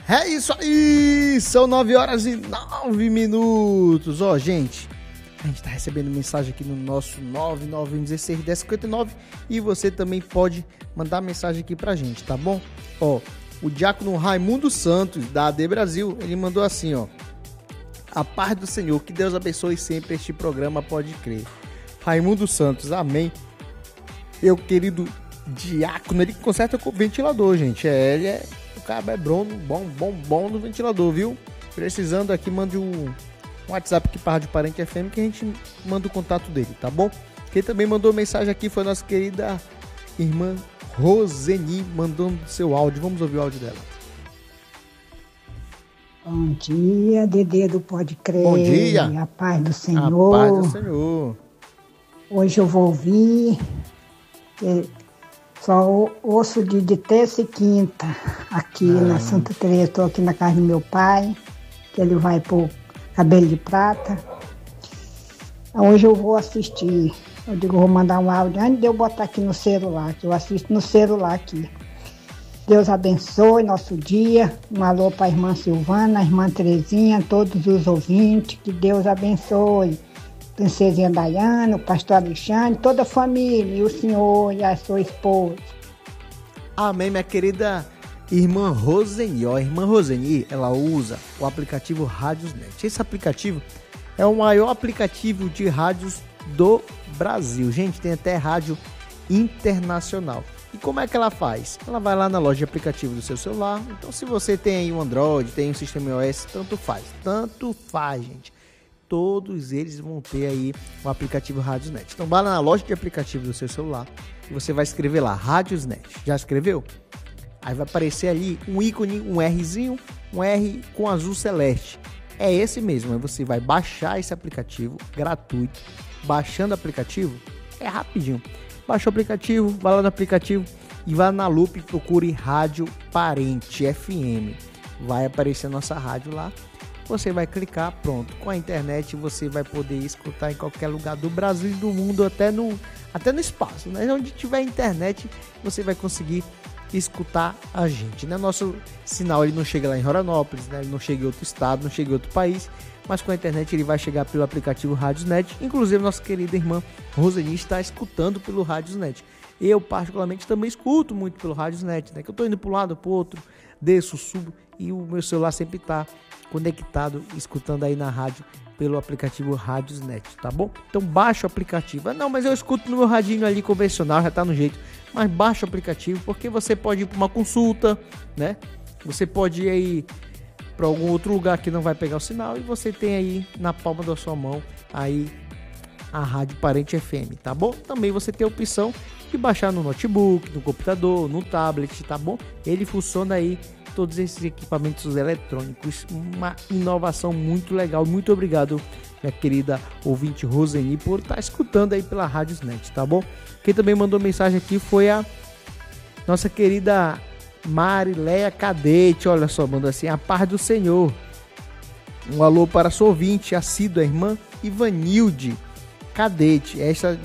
É isso aí, são 9h09. Ó, gente, a gente tá recebendo mensagem aqui no nosso 99161059 e você também pode mandar mensagem aqui pra gente, tá bom? Ó, o diácono Raimundo Santos, da AD Brasil, ele mandou assim, ó: a paz do Senhor, que Deus abençoe sempre este programa, pode crer. Raimundo Santos, amém. Meu querido diácono, ele conserta com o ventilador, gente. Ele é... O cara é bom no ventilador, viu? Precisando aqui, mande um WhatsApp aqui para a Rádio Parente FM que a gente manda o contato dele, tá bom? Quem também mandou mensagem aqui foi a nossa querida irmã Roseni, mandando seu áudio. Vamos ouvir o áudio dela. Bom dia, Dedê do Pode Crer. Bom dia. A paz do Senhor. A paz do Senhor. Hoje eu vou ouvir... Só osso de terça e quinta aqui na Santa Teresa. Estou aqui na casa do meu pai, que ele vai pôr cabelo de prata. Hoje eu vou assistir. Eu digo, vou mandar um áudio antes de eu botar aqui no celular, que eu assisto no celular aqui. Deus abençoe nosso dia. Um alô para a irmã Silvana, a irmã Terezinha, todos os ouvintes. Que Deus abençoe. Princesinha Dayana, o pastor Alexandre, toda a família, e o senhor e a sua esposa. Amém, minha querida irmã Roseni. Ó, a irmã Roseni, ela usa o aplicativo Rádiosnet. Esse aplicativo é o maior aplicativo de rádios do Brasil. Gente, tem até rádio internacional. E como é que ela faz? Ela vai lá na loja de aplicativo do seu celular. Então, se você tem aí um Android, tem um sistema iOS, tanto faz, gente. Todos eles vão ter aí o aplicativo Rádiosnet. Então, vai lá na loja de aplicativo do seu celular e você vai escrever lá, Rádiosnet. Já escreveu? Aí vai aparecer ali um ícone, um Rzinho, um R com azul celeste. É esse mesmo. Aí você vai baixar esse aplicativo gratuito. Baixando o aplicativo, é rapidinho. Baixa o aplicativo, vai lá no aplicativo e vai na lupa e procure Rádio Parente FM. Vai aparecer a nossa rádio lá. Você vai clicar, pronto. Com a internet você vai poder escutar em qualquer lugar do Brasil e do mundo, até no espaço, né? Onde tiver internet, você vai conseguir escutar a gente, né? Nosso sinal ele não chega lá em Roranópolis, né? Ele não chega em outro estado, não chega em outro país, mas com a internet ele vai chegar pelo aplicativo Rádiosnet. Inclusive, nossa querida irmã Roseni está escutando pelo Rádiosnet. Eu, particularmente, também escuto muito pelo Rádiosnet, né? Que eu estou indo para um lado, para o outro, desço, subo, e o meu celular sempre está conectado, escutando aí na rádio pelo aplicativo Rádiosnet, tá bom? Então baixa o aplicativo. Não, mas eu escuto no meu radinho ali convencional, já tá no jeito. Mas baixa o aplicativo, porque você pode ir para uma consulta, né? Você pode ir aí para algum outro lugar que não vai pegar o sinal e você tem aí na palma da sua mão aí a Rádio Parente FM, tá bom? Também você tem a opção de baixar no notebook, no computador, no tablet, tá bom? Ele funciona aí, todos esses equipamentos eletrônicos, uma inovação muito legal. Muito obrigado, minha querida ouvinte Roseni, por estar escutando aí pela Rádiosnet, tá bom? Quem também mandou mensagem aqui foi a nossa querida Marileia Cadete. Olha só, mandou assim: a paz do Senhor. Um alô para a sua ouvinte assídua, a irmã Ivanilde Cadete.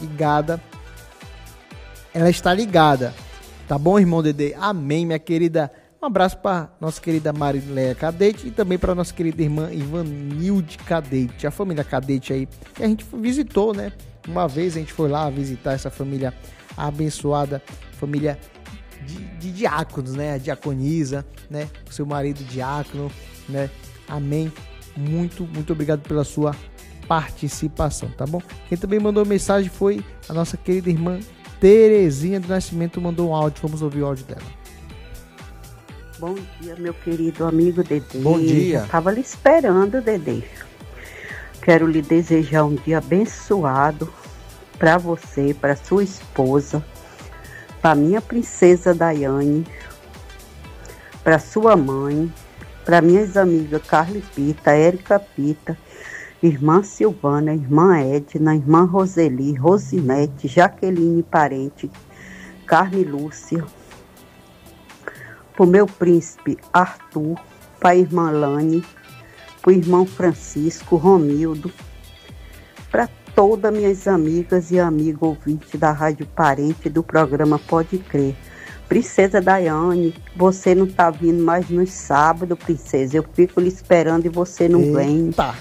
Ela está ligada, tá bom, irmão Dedê? Amém, minha querida. Um abraço para nossa querida Marileia Cadete e também para nossa querida irmã Ivanilde Cadete, a família Cadete aí, que a gente visitou, né? Uma vez a gente foi lá visitar essa família abençoada, família de diáconos, né? A diaconisa, né? O seu marido diácono, né? Amém. Muito obrigado pela sua participação, tá bom? Quem também mandou mensagem foi a nossa querida irmã Terezinha do Nascimento, mandou um áudio. Vamos ouvir o áudio dela. Bom dia, meu querido amigo Dedê. Bom dia. Eu estava lhe esperando, Dedê. Quero lhe desejar um dia abençoado para você, para sua esposa, para minha princesa Daiane, para sua mãe, para minhas amigas Carly Pita, Érica Pita, irmã Silvana, irmã Edna, irmã Roseli, Rosinete, Jaqueline Parente, Carme Lúcia, para o meu príncipe Arthur, para a irmã Lane, para o irmão Francisco, Romildo, para todas minhas amigas e amigos ouvintes da Rádio Parente do programa Pode Crer, Princesa Daiane, você não tá vindo mais no sábado, princesa. Eu fico lhe esperando e você não vem. Tá.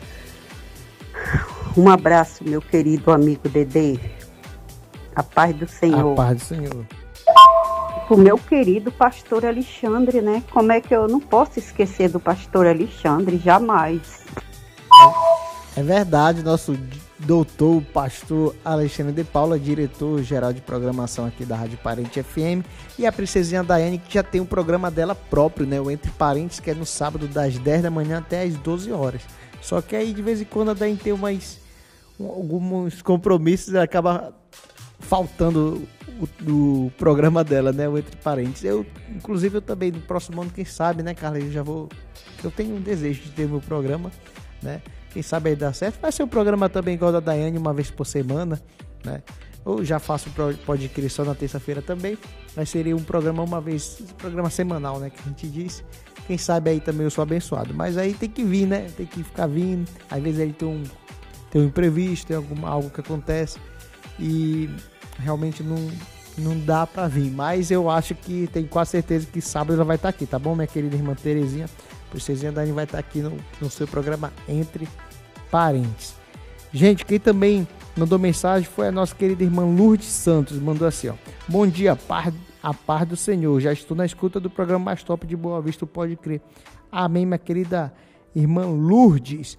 Um abraço, meu querido amigo Dedê. A paz do Senhor. A paz do Senhor. O meu querido pastor Alexandre, né? Como é que eu não posso esquecer do pastor Alexandre? Jamais. É verdade, nosso doutor, pastor Alexandre de Paula, diretor-geral de programação aqui da Rádio Parente FM, e a princesinha Daiane, que já tem um programa dela próprio, né? O Entre Parentes, que é no sábado das 10 da manhã até as 12 horas. Só que aí, de vez em quando, a Daiane tem alguns compromissos e acaba faltando o programa dela, né? O Entre Parentes. Inclusive, eu também, no próximo ano, quem sabe, né, Carla? Eu tenho um desejo de ter meu programa, né? Quem sabe aí dá certo. Vai ser um programa também igual da Daiane, uma vez por semana, né? Eu já faço pode crer só na terça-feira também, mas seria um programa programa semanal, né? Que a gente diz. Quem sabe aí também eu sou abençoado. Mas aí tem que vir, né? Tem que ficar vindo. Às vezes aí tem um imprevisto, tem algo que acontece e realmente não dá pra vir. Mas eu acho que tenho quase certeza que sábado ela vai estar aqui, tá bom, minha querida irmã Terezinha? A princesinha Daiane vai estar aqui no seu programa Entre Parentes. Gente, quem também mandou mensagem foi a nossa querida irmã Lourdes Santos. Mandou assim, ó: bom dia, a paz do Senhor. Já estou na escuta do programa mais top de Boa Vista, pode crer. Amém, minha querida irmã Lourdes.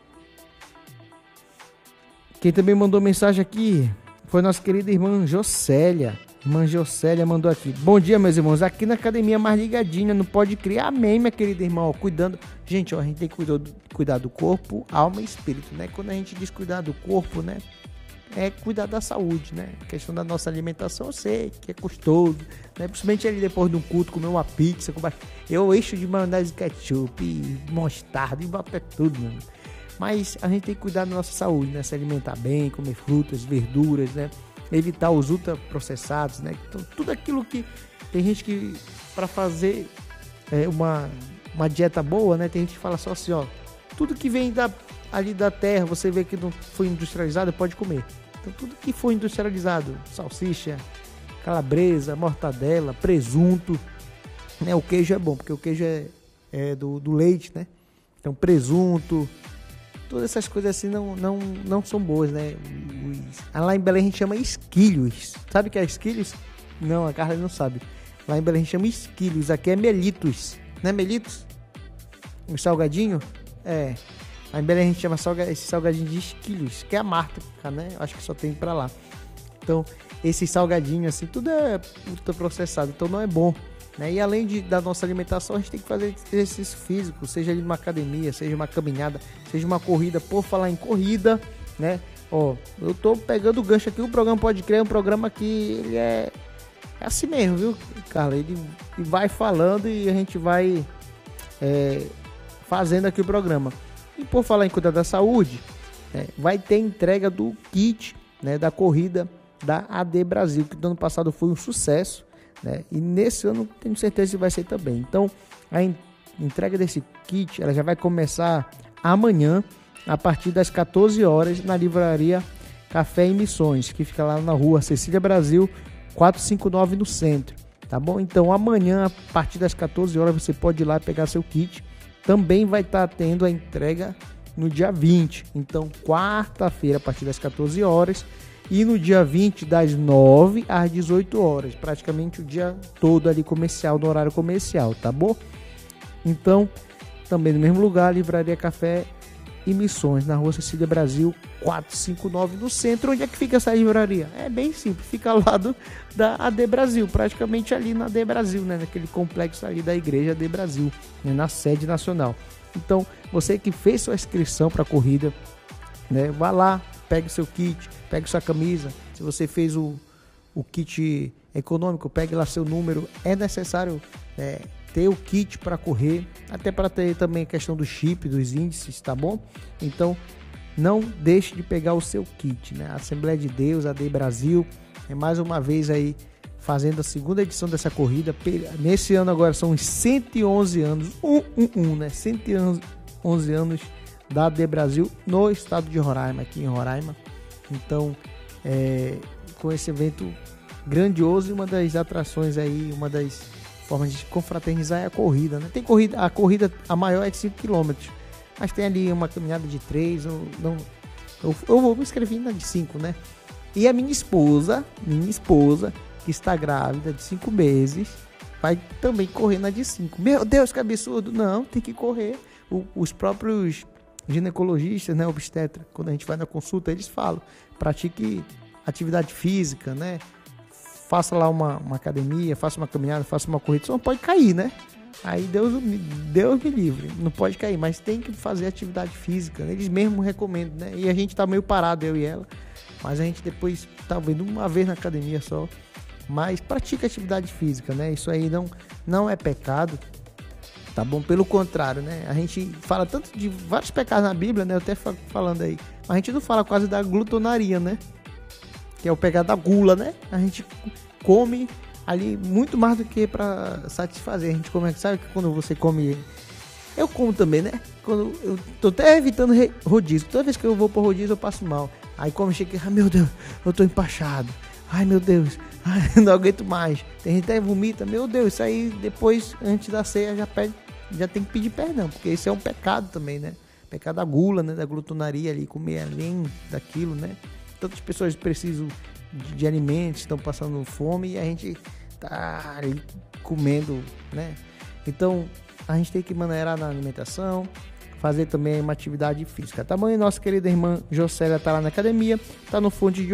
Quem também mandou mensagem aqui foi nossa querida irmã Jocélia. Irmã Jocélia mandou aqui: bom dia, meus irmãos, aqui na academia mais ligadinha, não pode crer. Amém, minha querida irmã, ó, cuidando. Gente, ó, a gente tem que cuidar do corpo, alma e espírito, né? Quando a gente diz cuidar do corpo, né, é cuidar da saúde, né? A questão da nossa alimentação, eu sei que é custoso, né? Principalmente ali depois de um culto, comer uma pizza, eu encho de maionese, ketchup, mostarda, e bota tudo, mano. Mas a gente tem que cuidar da nossa saúde, né? Se alimentar bem, comer frutas, verduras, né? Evitar os ultraprocessados, né? Então, tudo aquilo que tem gente que, para fazer uma dieta boa, né? Tem gente que fala só assim, ó, tudo que vem ali da terra, você vê que não foi industrializado, pode comer. Então, tudo que for industrializado, salsicha, calabresa, mortadela, presunto, né? O queijo é bom, porque o queijo é do leite, né? Então, presunto, todas essas coisas assim não são boas, né? Lá em Belém a gente chama esquilhos. Sabe o que é esquilhos? Não, a Carla não sabe. Lá em Belém a gente chama esquilhos. Aqui é melitos. Não é melitos? Um salgadinho? É. Lá em Belém a gente chama esse salgadinho de esquilhos, que é a marca, né? Acho que só tem pra lá. Então, esses salgadinhos assim, tudo é ultraprocessado, então não é bom, né? E além da nossa alimentação, a gente tem que fazer exercício físico, seja ali numa academia, seja uma caminhada, seja uma corrida. Por falar em corrida, né? Ó, eu tô pegando o gancho aqui, o programa Pode Crer é um programa que ele é assim mesmo, viu, Carla? Ele vai falando e a gente vai fazendo aqui o programa. E por falar em cuidar da saúde, vai ter entrega do kit, né, da corrida da AD Brasil, que do ano passado foi um sucesso, né? E nesse ano tenho certeza que vai ser também. Então, a entrega desse kit ela já vai começar amanhã, a partir das 14 horas, na livraria Café e Missões, que fica lá na rua Cecília Brasil, 459 no centro, tá bom? Então, amanhã, a partir das 14 horas, você pode ir lá pegar seu kit. Também vai estar tendo a entrega no dia 20, então, quarta-feira, a partir das 14 horas, e no dia 20, das 9 às 18 horas, praticamente o dia todo ali comercial, no horário comercial, tá bom? Então, também no mesmo lugar, livraria Café e Missões, na rua Cecília Brasil, 459 no centro. Onde é que fica essa livraria? É bem simples, fica ao lado da AD Brasil, praticamente ali na AD Brasil, né? Naquele complexo ali da igreja AD Brasil, né? Na sede nacional. Então, você que fez sua inscrição para a corrida, né? Vá lá, pegue seu kit, pegue sua camisa. Se você fez o kit econômico, pegue lá seu número. É necessário ter o kit para correr, até para ter também a questão do chip, dos índices, tá bom? Então, não deixe de pegar o seu kit, né? A Assembleia de Deus, AD Brasil, mais uma vez aí fazendo a segunda edição dessa corrida. Nesse ano agora são os 111 anos, né? 111 anos da AD Brasil no estado de Roraima, aqui em Roraima. Então, com esse evento grandioso, e uma das atrações aí, uma das formas de confraternizar é a corrida, né? Tem corrida, a maior é de 5 km, mas tem ali uma caminhada de 3, eu vou me inscrever na de 5, né? E a minha esposa, que está grávida de 5 meses, vai também correr na de 5. Meu Deus, que absurdo! Não, tem que correr. Os próprios ginecologistas, né, obstetra, quando a gente vai na consulta, eles falam, pratique atividade física, né? Faça lá uma academia, faça uma caminhada, faça uma corrida, só não pode cair, né? Aí Deus me livre, não pode cair, mas tem que fazer atividade física, né? Eles mesmos recomendam, né? E a gente tá meio parado, eu e ela, mas a gente depois tá vendo uma vez na academia só, mas pratica atividade física, né? Isso aí não é pecado, tá bom? Pelo contrário, né? A gente fala tanto de vários pecados na Bíblia, né? Eu até falando aí, mas a gente não fala quase da glutonaria, né? Que é o pecado da gula, né? A gente come ali muito mais do que para satisfazer. A gente come, sabe que quando você come... Eu como também, né? Quando eu tô até evitando rodízio. Toda vez que eu vou pro rodízio eu passo mal. Aí come, chega, meu Deus, eu tô empachado. Ai, meu Deus, não aguento mais. Tem gente que até vomita. Meu Deus, isso aí depois, antes da ceia, já tem que pedir perdão. Porque isso é um pecado também, né? Pecado da gula, né? Da glutonaria ali, comer além daquilo, né? Tantas pessoas precisam de alimentos, estão passando fome e a gente tá ali comendo, né? Então, a gente tem que maneirar na alimentação, fazer também uma atividade física. Tá bom? E nossa querida irmã Jocélia tá lá na academia, tá no fone de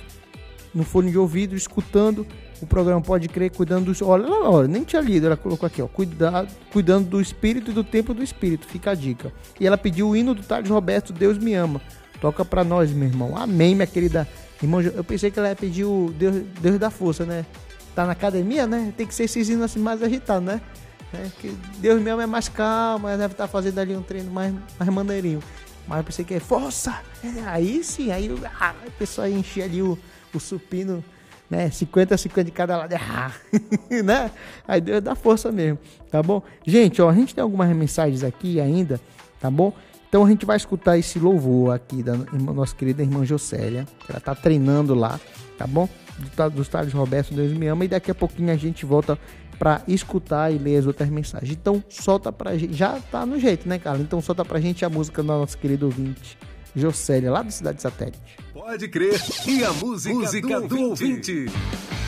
ouvido, escutando o programa Pode Crer, cuidando dos... Olha, nem tinha lido, ela colocou aqui, ó, cuidando do espírito e do templo do espírito, fica a dica. E ela pediu o hino do Thales Roberto, Deus Me Ama. Toca pra nós, meu irmão. Amém, minha querida irmã. Eu pensei que ela ia pedir o Deus da Força, né? Tá na academia, né? Tem que ser esses hinos assim mais agitados, né? Que Deus Me Ama é mais calmo, mas deve estar fazendo ali um treino mais maneirinho. Mas eu pensei que é força. Aí sim, aí a pessoa enchia ali o supino, né? 50-50 de cada lado. Né? Aí Deus dá força mesmo, tá bom? Gente, ó, a gente tem algumas mensagens aqui ainda, tá bom? Então a gente vai escutar esse louvor aqui da nossa querida irmã Jocélia, que ela tá treinando lá, tá bom? Dos Thales Roberto, Deus Me Ama, e daqui a pouquinho a gente volta para escutar e ler as outras mensagens. Então solta pra gente, já tá no jeito, né, Carla? Então solta pra gente a música da nossa querida ouvinte Jocélia, lá do Cidade Satélite. Pode Crer, e a música do ouvinte.